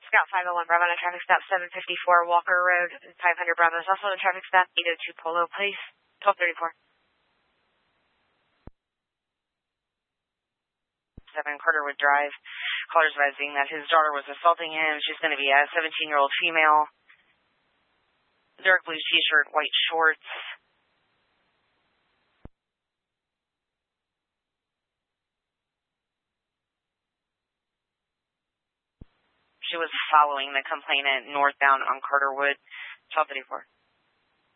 Scout 501 Bravo on a traffic stop 754 Walker Road, 500 Bravo is also on a traffic stop 802 Polo Place, 1234. 7 Carterwood Drive. Caller's advising that his daughter was assaulting him. She's going to be a 17-year-old female. Dark blue t-shirt, white shorts. She was following the complainant northbound on Carterwood, 1234.